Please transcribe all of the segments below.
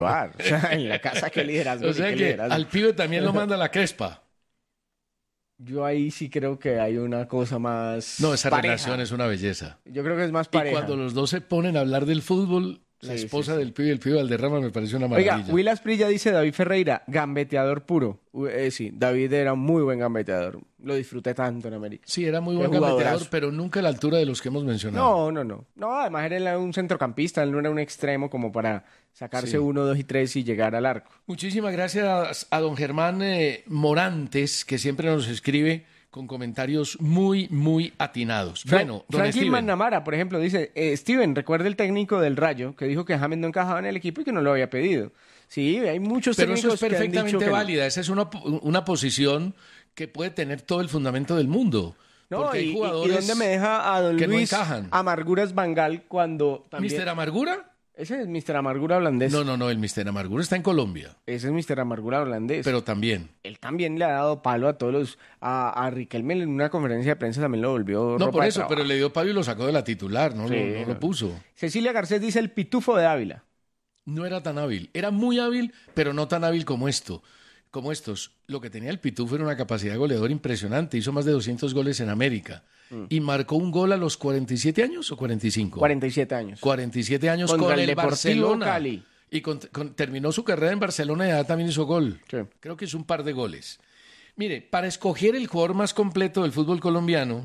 O sea, en la casa que liderazgo. O sea qué que liderazgo. al pibe también lo manda la Crespa. Yo ahí sí creo que hay una cosa más No, esa pareja. relación es una belleza. Yo creo que es más Y pareja. cuando los dos se ponen a hablar del fútbol, la Sí, esposa sí, sí. del pibe y el pibe Valderrama me parece una Oiga, maravilla. Will Asprilla dice David Ferreira, gambeteador puro. Sí, David era un muy buen gambeteador. Lo disfruté tanto en América. Sí, era muy Qué buen gambeteador, jugadorazo. pero nunca a la altura de los que hemos mencionado. No, no, no. No, además era un centrocampista, él no era un extremo como para sacarse Sí. 1, 2 y 3 y llegar al arco. Muchísimas gracias a don Germán Morantes, que siempre nos escribe con comentarios muy, muy atinados. Bueno, don Franklin Steven. McNamara, por ejemplo, dice, Steven, recuerda el técnico del Rayo que dijo que James no encajaba en el equipo y que no lo había pedido. Sí, hay muchos Pero eso técnicos es que han dicho perfectamente que no. válida. Esa es una posición que puede tener todo el fundamento del mundo. No, Porque hay y jugadores dónde me deja a don que no Luis encajan. Amarguras Bangal cuando también... ¿Mister Amargura? Ese es Mr. Amargura holandés. No, el Mister Amargura está en Colombia, Ese es Mr. Amargura holandés. pero también. Él también le ha dado palo a todos los... A Riquelme en una conferencia de prensa también lo volvió No, ropa por de eso, trabajo. pero le dio palo y lo sacó de la titular, no, Sí, no lo puso. Cecilia Garcés dice el pitufo de Ávila. No era tan hábil. Era muy hábil, pero no tan hábil como estos. Lo que tenía el Pitufo era una capacidad de goleador impresionante. Hizo más de 200 goles en América. Y marcó un gol a los 47 años o 45. 47 años. 47 años Contra con el el Deportivo Barcelona. Cali. Y terminó su carrera en Barcelona y ya también hizo gol. Sí. Creo que hizo un par de goles. Mire, para escoger el jugador más completo del fútbol colombiano,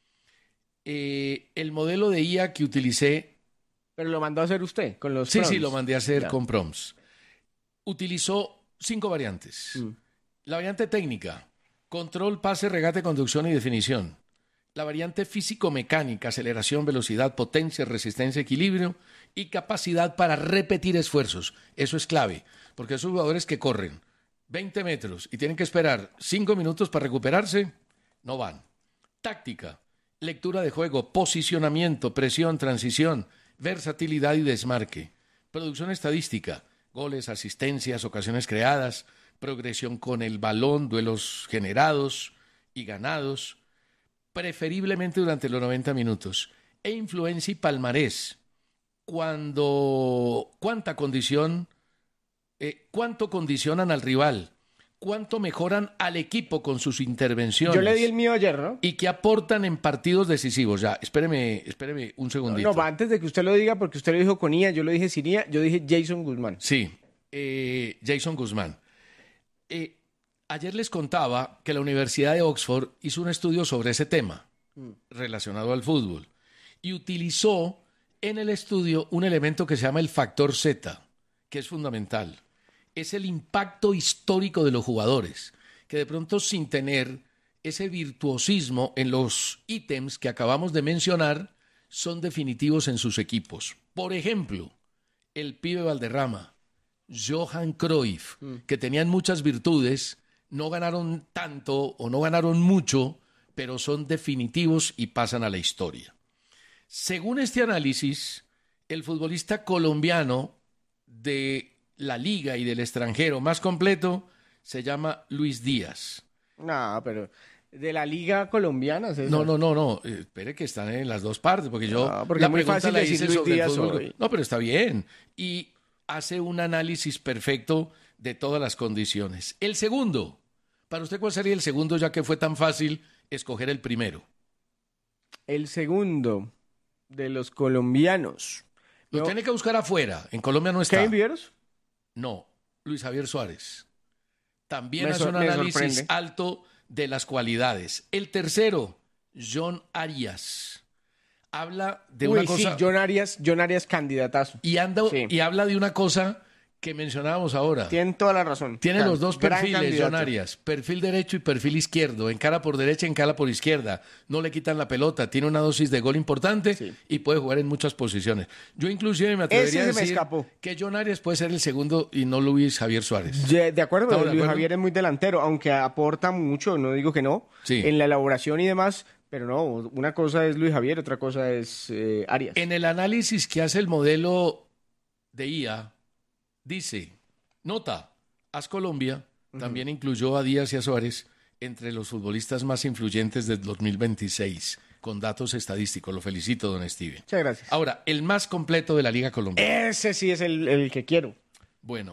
el modelo de IA que utilicé. Pero lo mandó a hacer usted con los Sí, proms. lo mandé a hacer Ya. con prompts. Utilizó 5 variantes. La variante técnica, control, pase, regate, conducción y definición. La variante físico-mecánica, aceleración, velocidad, potencia, resistencia, equilibrio y capacidad para repetir esfuerzos. Eso es clave, porque esos jugadores que corren 20 metros y tienen que esperar 5 minutos para recuperarse, no van. Táctica, lectura de juego, posicionamiento, presión, transición, versatilidad y desmarque. Producción estadística, goles, asistencias, ocasiones creadas, progresión con el balón, duelos generados y ganados, preferiblemente durante los 90 minutos. E influencia y palmarés. Cuánta condición, cuánto condicionan al rival, cuánto mejoran al equipo con sus intervenciones. Yo le di el mío ayer, ¿no? Y que aportan en partidos decisivos. Ya, espéreme un segundito. No, antes de que usted lo diga, porque usted lo dijo con IA, yo lo dije sin IA, yo dije Jason Guzmán. Sí, Jason Guzmán. Ayer les contaba que la Universidad de Oxford hizo un estudio sobre ese tema relacionado al fútbol y utilizó en el estudio un elemento que se llama el factor Z, que es fundamental. Es el impacto histórico de los jugadores, que de pronto sin tener ese virtuosismo en los ítems que acabamos de mencionar, son definitivos en sus equipos. Por ejemplo, el pibe Valderrama, Johan Cruyff, que tenían muchas virtudes, no ganaron tanto o no ganaron mucho, pero son definitivos y pasan a la historia. Según este análisis, el futbolista colombiano de la liga y del extranjero más completo se llama Luis Díaz. No, pero de la liga colombiana, César. No. Espere que están en las dos partes, porque yo No, porque la es muy pregunta fácil la decir hice Luis sobre el Díaz fútbol. hoy. No, pero está bien. Y hace un análisis perfecto de todas las condiciones. El segundo, para usted, ¿cuál sería el segundo, ya que fue tan fácil escoger el primero? El segundo de los colombianos. Lo No, tiene que buscar afuera. En Colombia no está. ¿Kevin Viveros? No, Luis Javier Suárez. También Me hace un me análisis sorprende. alto de las cualidades. El tercero, John Arias. Habla de una Uy, cosa sí, John Arias candidatazo. y Sí. habla de una cosa que mencionábamos ahora. Tienen toda la razón. Tiene los dos Gran perfiles, candidato. John Arias. Perfil derecho y perfil izquierdo. Encara por derecha, encara por izquierda. No le quitan la pelota. Tiene una dosis de gol importante Sí. y puede jugar en muchas posiciones. Yo inclusive me atrevería Ese a se me decir escapó. que John Arias puede ser el segundo y no Luis Javier Suárez. De acuerdo, ¿Estamos de Luis acuerdo? Javier es muy delantero, aunque aporta mucho, no digo que no, Sí. en la elaboración y demás, pero no, una cosa es Luis Javier, otra cosa es Arias. En el análisis que hace el modelo de IA, dice, nota, AS Colombia también incluyó a Díaz y a Suárez entre los futbolistas más influyentes del 2026, con datos estadísticos. Lo felicito, don Steven. Muchas gracias. Ahora, el más completo de la Liga Colombiana. Ese sí es el que quiero. Bueno,